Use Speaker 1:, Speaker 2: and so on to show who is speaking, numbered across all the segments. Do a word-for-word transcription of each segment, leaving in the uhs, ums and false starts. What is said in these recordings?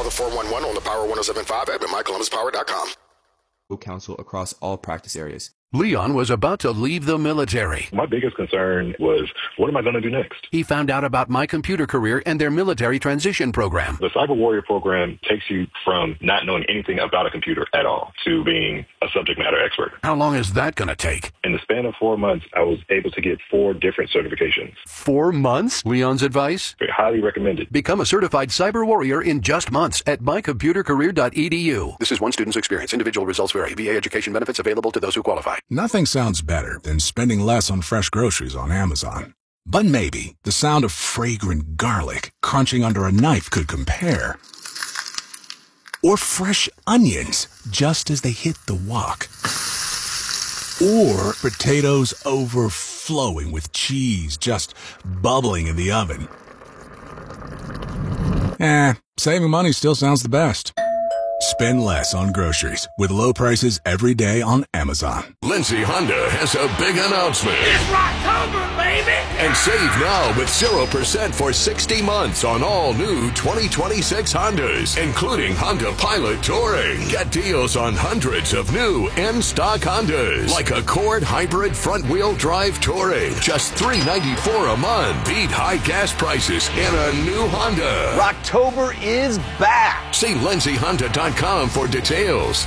Speaker 1: the four one one on the Power one oh seven point five app at my columbus power dot com.
Speaker 2: Counsel across all practice areas.
Speaker 3: Leon was about to leave the military.
Speaker 4: My biggest concern was, what am I going to do next?
Speaker 3: He found out about My Computer Career and their military transition program.
Speaker 4: The Cyber Warrior program takes you from not knowing anything about a computer at all to being a subject matter expert.
Speaker 3: How long is that going to take?
Speaker 4: In the span of four months, I was able to get four different certifications.
Speaker 3: Four months? Leon's advice?
Speaker 4: Very highly recommended.
Speaker 3: Become a certified cyber warrior in just months at my computer career dot e d u. This is one student's experience. Individual results vary. V A education benefits available to those who qualify.
Speaker 5: Nothing sounds better than spending less on fresh groceries on Amazon. But maybe the sound of fragrant garlic crunching under a knife could compare. Or fresh onions just as they hit the wok. Or potatoes overflowing with cheese just bubbling in the oven. Eh, saving money still sounds the best. Spend less on groceries with low prices every day on Amazon.
Speaker 3: Lindsay Honda has a big announcement.
Speaker 6: It's Rocktober, baby!
Speaker 3: And save now with zero percent for sixty months on all new twenty twenty-six Hondas, including Honda Pilot Touring. Get deals on hundreds of new in-stock Hondas, like Accord Hybrid Front-Wheel Drive Touring. Just three hundred ninety-four dollars a month. Beat high gas prices in a new Honda.
Speaker 7: Rocktober is back.
Speaker 3: See lindsay honda dot com for details.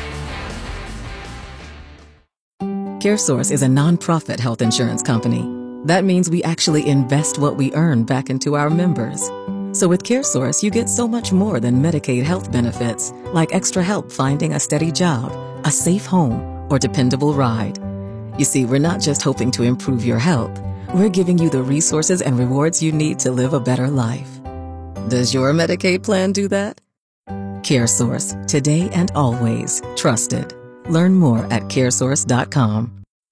Speaker 8: CareSource is a nonprofit health insurance company. That means we actually invest what we earn back into our members. So with CareSource, you get so much more than Medicaid health benefits, like extra help finding a steady job, a safe home, or dependable ride. You see, we're not just hoping to improve your health. We're giving you the resources and rewards you need to live a better life. Does your Medicaid plan do that? CareSource, today and always trusted. Learn more at caresource dot com.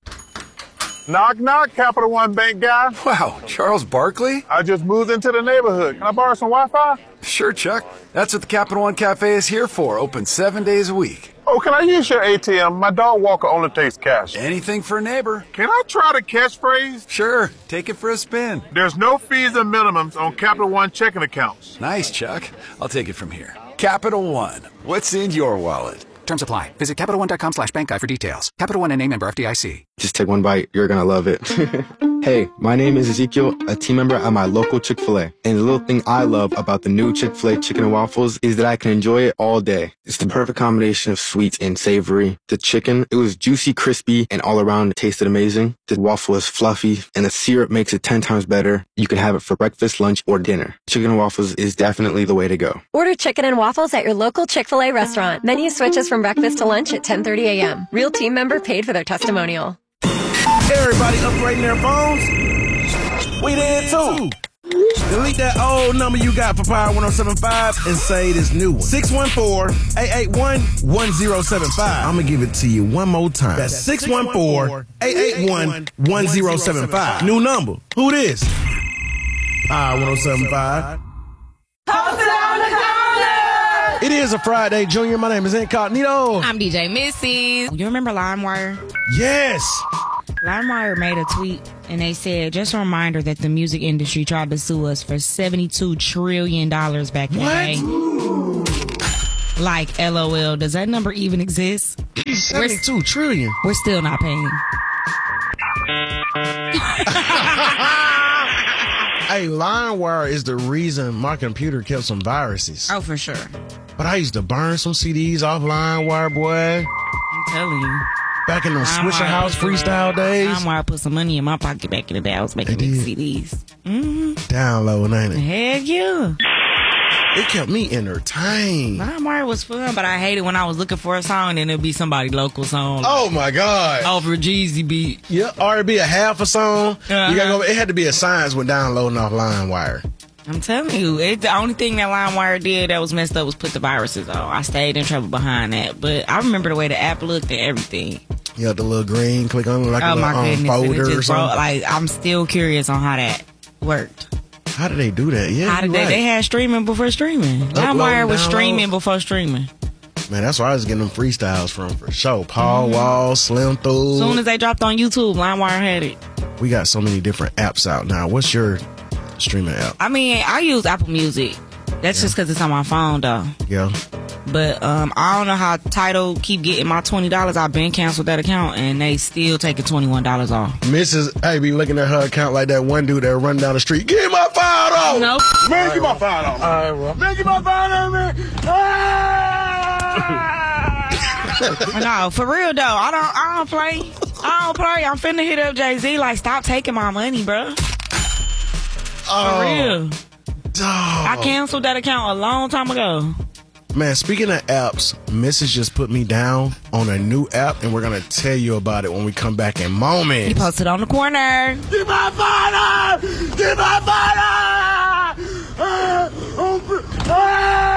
Speaker 9: Knock, knock, Capital One Bank guy.
Speaker 10: Wow, Charles Barkley?
Speaker 9: I just moved into the neighborhood. Can I borrow some Wi-Fi?
Speaker 10: Sure, Chuck. That's what the Capital One Cafe is here for. Open seven days a week.
Speaker 9: Oh, can I use your A T M? My dog walker only takes cash.
Speaker 10: Anything for a neighbor.
Speaker 9: Can I try the catchphrase?
Speaker 10: Sure. Take it for a spin.
Speaker 9: There's no fees or minimums on Capital One checking accounts.
Speaker 10: Nice, Chuck. I'll take it from here. Capital One. What's in your wallet?
Speaker 11: Terms apply. Visit Capital One dot com slash bank guide for details. Capital One N A member F D I C.
Speaker 12: Just take one bite. You're going to love it. Hey, my name is Ezekiel, a team member at my local Chick-fil-A. And the little thing I love about the new Chick-fil-A chicken and waffles is that I can enjoy it all day. It's the perfect combination of sweet and savory. The chicken, it was juicy, crispy, and all around it tasted amazing. The waffle is fluffy, and the syrup makes it ten times better. You can have it for breakfast, lunch, or dinner. Chicken and waffles is definitely the way to go.
Speaker 13: Order chicken and waffles at your local Chick-fil-A restaurant. Menu switches from breakfast to lunch at ten thirty a.m. Real team member paid for their testimonial.
Speaker 7: Everybody upgrading their phones? We did too. Delete that old number you got for Power one oh seven point five and say this new one. six one four, eight eight one, one oh seven five. I'm going to give it to you one more time. That's six one four, eight eight one, one oh seven five. New number. Who this? Power one oh seven point five.
Speaker 6: Post it on the corner!
Speaker 7: It is a Friday, Junior. My name is Incognito.
Speaker 14: I'm D J Missy. You remember LimeWire?
Speaker 7: Yes.
Speaker 14: LimeWire made a tweet and they said, just a reminder that the music industry tried to sue us for seventy-two trillion dollars back in the day. Like, LOL, does that number even exist?
Speaker 7: seventy-two trillion.
Speaker 14: We're still not paying.
Speaker 7: Hey, LimeWire is the reason my computer kept some viruses.
Speaker 14: Oh, for sure.
Speaker 7: But I used to burn some C Ds off LimeWire, boy.
Speaker 14: I'm telling you.
Speaker 7: Back in the Swisher House freestyle days.
Speaker 14: LimeWire put some money in my pocket back in the day. I was making big C Ds. Mm-hmm.
Speaker 7: Downloading, ain't it?
Speaker 14: Heck yeah.
Speaker 7: It kept me entertained.
Speaker 14: LimeWire was fun, but I hated when I was looking for a song and it'd be somebody local song.
Speaker 7: Oh my God.
Speaker 14: Over a Jeezy beat.
Speaker 7: Yeah, or it'd be a half a song.
Speaker 14: Uh-huh.
Speaker 7: You gotta go. It had to be a science when downloading off LimeWire.
Speaker 14: I'm telling you, it, the only thing that LimeWire did that was messed up was put the viruses on. I stayed in trouble behind that. But I remember the way the app looked and everything.
Speaker 7: Yeah, the little green, click on like
Speaker 14: oh
Speaker 7: a little
Speaker 14: my
Speaker 7: um,
Speaker 14: goodness,
Speaker 7: folder
Speaker 14: just
Speaker 7: or something.
Speaker 14: Brought, like, I'm still curious on how that worked.
Speaker 7: How did they do that? Yeah,
Speaker 14: how did they?
Speaker 7: Right.
Speaker 14: They had streaming before streaming. LimeWire was streaming before streaming.
Speaker 7: Man, that's where I was getting them freestyles from for sure. Paul mm-hmm. Wall, Slim Thug.
Speaker 14: As soon as they dropped on YouTube, LimeWire had it.
Speaker 7: We got so many different apps out now. What's your streaming app?
Speaker 14: I mean, I use Apple Music. That's yeah. just because it's on my phone, though.
Speaker 7: Yeah.
Speaker 14: But um, I don't know how Tidal keep getting my twenty dollars. I've been canceled that account, and they still taking twenty-one dollars off.
Speaker 7: Missus Hey, be looking at her account like that one dude that run down the street. Give my five dollars.
Speaker 14: Nope.
Speaker 9: Man, give my five dollars.
Speaker 7: All right, bro.
Speaker 9: Man, give my five dollars, man. Ah!
Speaker 14: No, for real, though. I don't, I don't play. I don't play. I'm finna hit up Jay-Z. Like, stop taking my money, bro.
Speaker 7: Oh.
Speaker 14: For real.
Speaker 7: Oh.
Speaker 14: I canceled that account a long time ago.
Speaker 7: Man, speaking of apps, Missus just put me down on a new app, and we're going to tell you about it when we come back in moments.
Speaker 14: He posted on the corner.
Speaker 9: Get my father! Get my father! Uh, uh, uh,